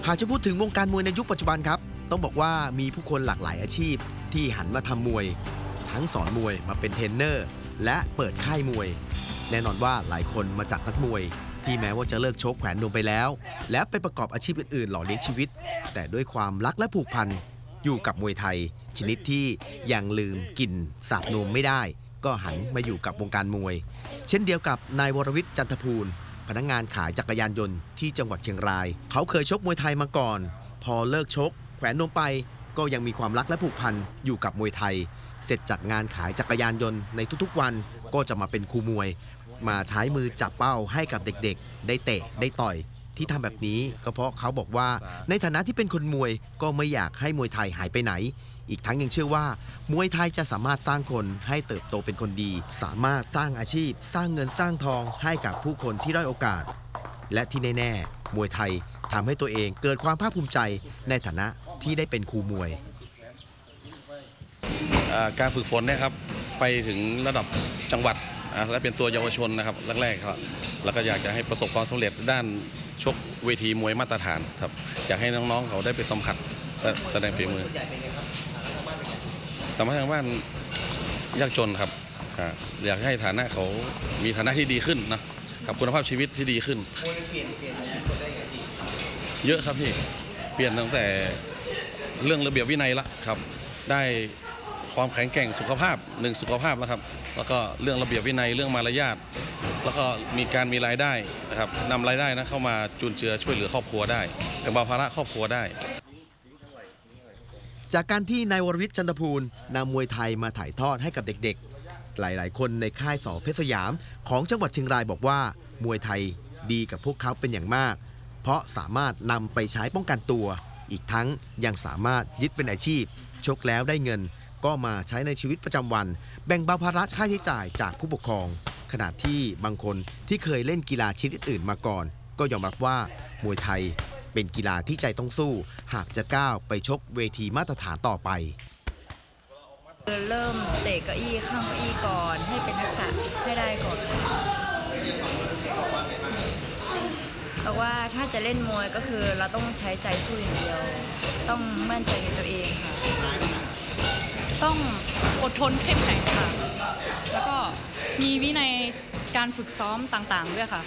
หากจะพูดถึงวงการมวยในยุคปัจจุบันครับต้องบอกว่ามีผู้คนหลากหลายอาชีพที่หันมาทำมวยทั้งสอนมวยมาเป็นเทรนเนอร์และเปิดค่ายมวยแน่นอนว่าหลายคนมาจากนักมวยที่แม้ว่าจะเลิกชกแขวนนวมไปแล้วและไปประกอบอาชีพอื่นๆหล่อเลี้ยงชีวิตแต่ด้วยความรักและผูกพันอยู่กับมวยไทยชนิดที่ยังลืมกลิ่นสาบนวมไม่ได้ก็หันมาอยู่กับวงการมวยเช่นเดียวกับนายวรวิทย์จันทภูลพนักงานขายจักรยานยนต์ที่จังหวัดเชียงรายเขาเคยชกมวยไทยมาก่อนพอเลิกชกแขวนนวมไปก็ยังมีความรักและผูกพันอยู่กับมวยไทยเสร็จจากงานขายจักรยานยนต์ในทุกๆวันก็จะมาเป็นครูมวยมาใช้มือจับเป้าให้กับเด็กๆได้เตะได้ต่อยที่ทำแบบนี้ก็เพราะเขาบอกว่าในฐานะที่เป็นคนมวยก็ไม่อยากให้มวยไทยหายไปไหนอีกทั้งยังเชื่อว่ามวยไทยจะสามารถสร้างคนให้เติบโตเป็นคนดีสามารถสร้างอาชีพสร้างเงินสร้างทองให้กับผู้คนที่ด้อยโอกาสและที่แน่ๆมวยไทยทำให้ตัวเองเกิดความภาคภูมิใจในฐานะที่ได้เป็นครูมวยการฝึกฝนเนี่ยครับไปถึงระดับจังหวัดและเป็นตัวเยาวชนนะครับแรกๆครับแล้วก็อยากจะให้ประสบความสำเร็จด้านชกเวทีมวยมาตรฐานครับอยากให้น้องๆเขาได้ไปสัมผัสและแสดงฝีมือสามารถทางบ้านยากจนครับอยากให้ฐานะเขามีฐานะที่ดีขึ้นนะครับคุณภาพชีวิตที่ดีขึ้นเยอะครับพี่เปลี่ยนตั้งแต่เรื่องระเบียบวินัยละครับได้ความแข็งแกร่งสุขภาพสุขภาพนะครับแล้วก็เรื่องระเบียบวินัยเรื่องมารยาทแล้วก็มีรายได้นะครับนำรายได้เข้ามาจุนเจือช่วยเหลือครอบครัวได้แบ่งเบาภาระครอบครัวได้จากการที่นายวรวิทย์จันทภูลนำมวยไทยมาถ่ายทอดให้กับเด็กๆหลายๆคนในค่ายส.เพชรสยามของจังหวัดเชียงรายบอกว่ามวยไทยดีกับพวกเขาเป็นอย่างมากเพราะสามารถนำไปใช้ป้องกันตัวอีกทั้งยังสามารถยึดเป็นอาชีพชกแล้วได้เงินก็มาใช้ในชีวิตประจำวันแบ่งเบาภาระค่าใช้จ่ายจากผู้ปกครองขณะที่บางคนที่เคยเล่นกีฬาชนิดอื่นมาก่อนก็ยอมรับว่ามวยไทยเป็นกีฬาที่ใจต้องสู้หากจะก้าวไปชกเวทีมาตรฐานต่อไปเริ่มเตะเก้าอี้ข้างเก้าอี้ก่อนให้เป็นทักษะให้ได้ก่อนเพราะว่าถ้าจะเล่นมวยก็คือเราต้องใช้ใจสู้อย่างเดียวต้องมั่นใจในตัวเองค่ะต้องอดทนเข้มแข็งค่ะแล้วก็มีวินัยการฝึกซ้อมต่างๆด้วยค่ะ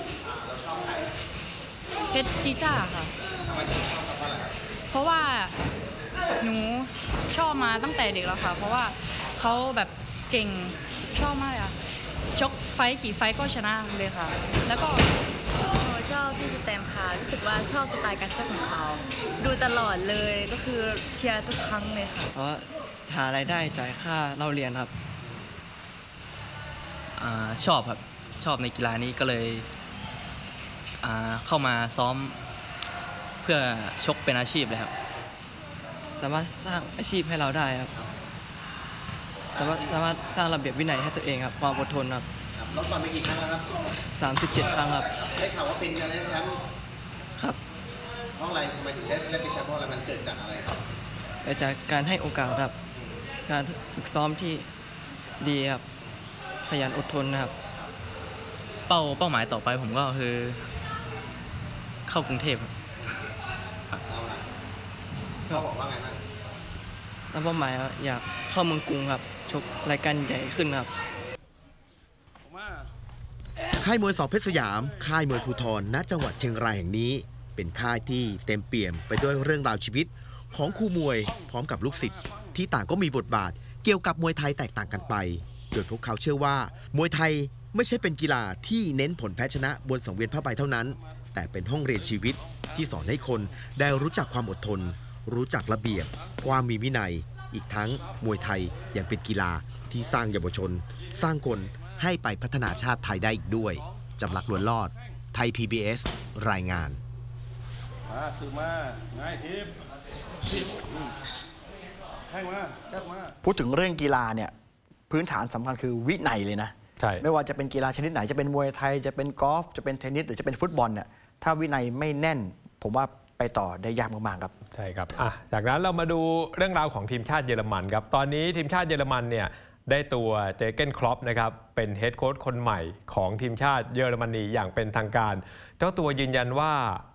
เพชรจีจ้าค่ะเพราะว่าหนูชอบมาตั้งแต่เด็กแล้วค่ะเพราะว่าเขาแบบเก่งชอบมากเลยค่ะชกไฟกี่ไฟก็ชนะเลยค่ะแล้วก็ชอบพี่สแตมค่ะรู้สึกว่าชอบสไตล์การชกของเขาดูตลอดเลยก็คือเชียร์ทุกครั้งเลยค่ะเพราะหารายได้จ่ายค่าเราเรียนครับชอบครับชอบในกีฬานี้ก็เลยเข้ามาซ้อมเพื่อชกเป็นอาชีพเลยครับสามารถสร้างอาชีพให้เราได้ครับสามารถสร้างระเบียบวินัยให้ตัวเองครับความอดทนครับลดมาไปกี่ครั้งแล้วครับ 37 ครั้งครับได้ข่าวว่าเป็นการได้แชมป์ครับเพราะอะไรทำไมถึงได้เป็นแชมป์เพราะอะไรมันเกิดจากอะไรครับเกิดจากการให้โอกาสครับการฝึกซ้อมที่ดีครับขยันอดทนนะครับเป้าหมายต่อไปผมก็คือเข้ากรุงเทพครับเขาบอกว่าไงบ้างแล้วเป้าหมายอยากเข้าเมืองกรุงครับชกรายการใหญ่ขึ้นครับค่ายมวยส.เพชรสยามค่ายมวยภูธรณจังหวัดเชียงรายแห่งนี้เป็นค่ายที่เต็มเปี่ยมไปด้วยเรื่องราวชีวิตของครูมวยพร้อมกับลูกศิษย์ที่ต่างก็มีบทบาทเกี่ยวกับมวยไทยแตกต่างกันไปโดยพวกเขาเชื่อว่ามวยไทยไม่ใช่เป็นกีฬาที่เน้นผลแพ้ชนะบนสังเวียนผ้าใบเท่านั้นแต่เป็นห้องเรียนชีวิตที่สอนให้คนได้รู้จักความอดทนรู้จักระเบียบความมีวินัยอีกทั้งมวยไทยยังเป็นกีฬาที่สร้างเยาวชนสร้างคนให้ไปพัฒนาชาติไทยได้อีกด้วยจำลักล้วนรอดไทย PBS รายงานซื้อมาง่ายทิพให้มาพูดถึงเรื่องกีฬาเนี่ยพื้นฐานสำคัญคือวินัยเลยนะไม่ว่าจะเป็นกีฬาชนิดไหนจะเป็นมวยไทยจะเป็นกอล์ฟจะเป็นเทนนิสหรือจะเป็นฟุตบอลเนี่ยถ้าวินัยไม่แน่นผมว่าไปต่อได้ยากมากๆครับใช่ครับจากนั้นเรามาดูเรื่องราวของทีมชาติเยอรมันครับตอนนี้ทีมชาติเยอรมันเนี่ยได้ตัวเจอร์เก้น คล็อปนะครับเป็นเฮดโค้ชคนใหม่ของทีมชาติเยอรมนีอย่างเป็นทางการเจ้าตัวยืนยันว่า